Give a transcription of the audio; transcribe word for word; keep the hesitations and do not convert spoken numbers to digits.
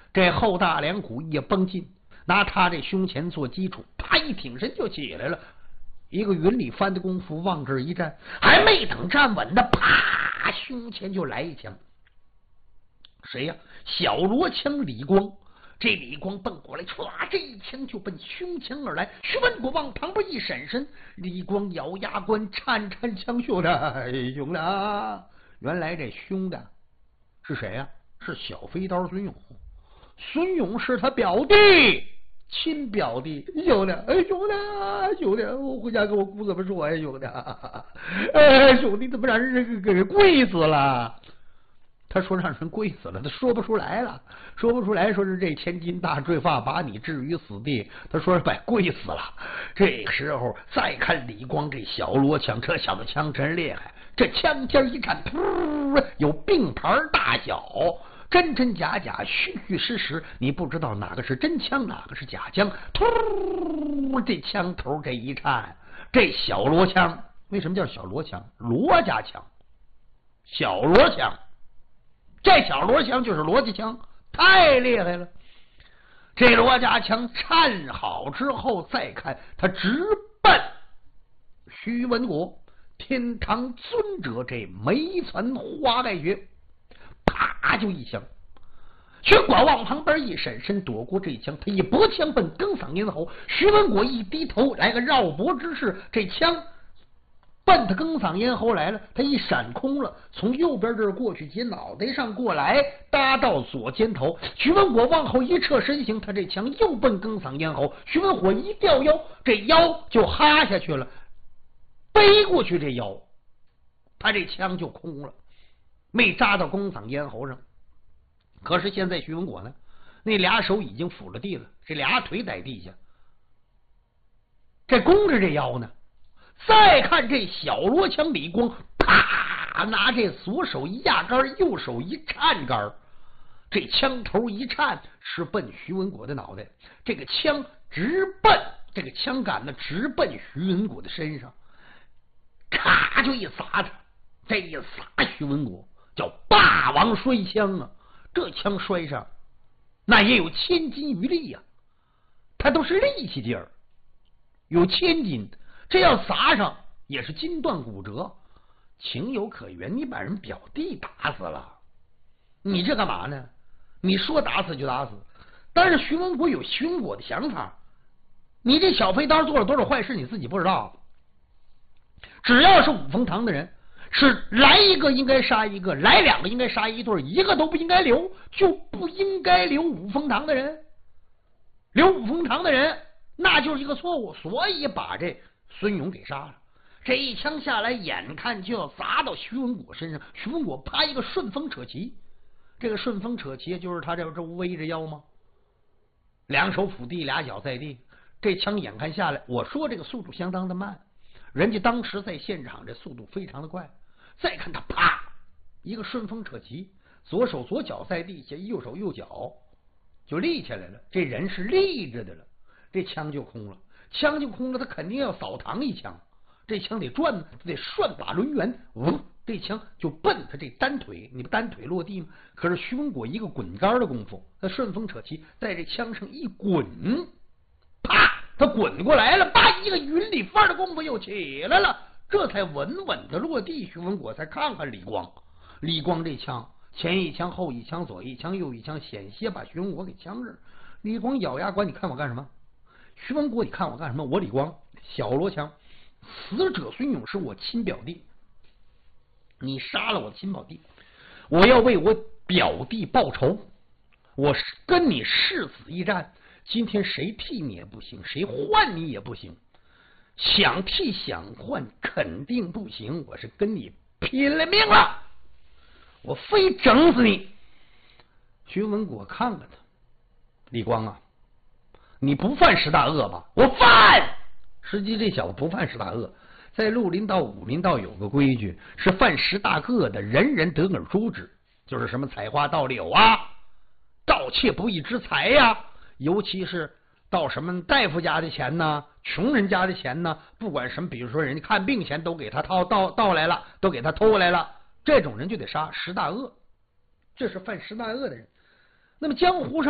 这后大梁骨一绷紧，拿他这胸前做基础，啪一挺身就起来了。一个云里翻的功夫，往这一站，还没等站稳的，啪，胸前就来一枪。谁呀？小罗枪李光。这李光奔过来，唰，这一枪就奔胸前而来。徐文国往旁边一闪身，李光咬牙关，颤颤枪兄的，哎，兄的，原来这兄的是谁呀？是小飞刀孙勇。孙勇是他表弟，亲表弟。兄弟，哎，兄弟，兄弟，我回家跟我姑怎么说呀？兄弟，哎，兄弟怎么让人给给跪死了？他说让人跪死了，他说不出来了，说不出来，说是这千斤大坠发把你置于死地，他说是把跪死了。这时候再看李光这小罗枪，这小子枪真厉害，这枪尖一看，噗，有并排大小，真真假假，虚虚实实，你不知道哪个是真枪，哪个是假枪。突，这枪头这一颤，这小罗枪为什么叫小罗枪？罗家枪，小罗枪。这小罗枪就是罗家枪，太厉害了。这罗家枪颤好之后，再看他直奔徐文国天堂尊者这眉攒花盖穴，啪就一枪。徐广往旁边一闪身躲过这一枪，他一拨枪奔更嗓咽喉。徐文国一低头来个绕脖之势，这枪奔他更嗓咽喉来了，他一闪空了，从右边这儿过去，接脑袋上过来，搭到左肩头。徐文火往后一撤身形，他这枪又奔更嗓咽喉。徐文火一掉腰，这腰就哈下去了，背过去这腰，他这枪就空了，没扎到更嗓咽喉上。可是现在徐文果呢，那俩手已经扶了地了，这俩腿在地下，这弓着这腰呢。再看这小罗枪李光，啪，拿这左手一压杆，右手一颤杆，这枪头一颤，是奔徐文果的脑袋。这个枪直奔，这个枪杆呢直奔徐文果的身上，咔就一撒他，这一撒徐文果叫霸王摔枪啊！这枪摔上，那也有千斤余力呀、啊，他都是力气劲儿，有千斤。这要撒上也是筋断骨折，情有可原。你把人表弟打死了，你这干嘛呢？你说打死就打死，但是徐文国有徐文国的想法，你这小飞刀做了多少坏事你自己不知道。只要是五凤堂的人，是来一个应该杀一个，来两个应该杀一对，一个都不应该留，就不应该留五凤堂的人。留五凤堂的人那就是一个错误，所以把这孙勇给杀了。这一枪下来，眼看就要砸到徐文果身上，徐文果啪一个顺风扯旗，这个顺风扯旗就是他这这微着腰吗？两手扶地，俩脚在地，这枪眼看下来，我说这个速度相当的慢，人家当时在现场这速度非常的快。再看他啪一个顺风扯旗，左手左脚在地下，右手右脚就立起来了，这人是立着的了，这枪就空了。枪就空了，他肯定要扫膛一枪，这枪得转，得涮把抡圆，呜，这枪就奔他这单腿，你不单腿落地吗？可是徐文果一个滚杆的功夫，他顺风扯旗，在这枪上一滚，啪，他滚过来了，啪，一个云里翻的功夫又起来了，这才稳稳的落地。徐文果才看看李光，李光这枪前一枪后一枪，左一枪右一枪，险些把徐文果给枪着。李光咬牙关，你看我干什么？徐文国，你看我干什么？我李光，小罗枪，死者孙勇是我亲表弟，你杀了我的亲表弟，我要为我表弟报仇，我跟你誓死一战，今天谁替你也不行，谁换你也不行，想替想换肯定不行，我是跟你拼了命了，我非整死你。徐文果看看他，李光啊，你不犯十大恶吧？我犯。实际这小子不犯十大恶，在绿林道武林道有个规矩，是犯十大恶的人人得而诛之，就是什么采花盗柳啊，盗窃不义之财呀、啊，尤其是盗什么大夫家的钱呢，穷人家的钱呢，不管什么，比如说人家看病钱都给他掏盗盗来了，都给他偷来了，这种人就得杀，十大恶，这是犯十大恶的人。那么江湖上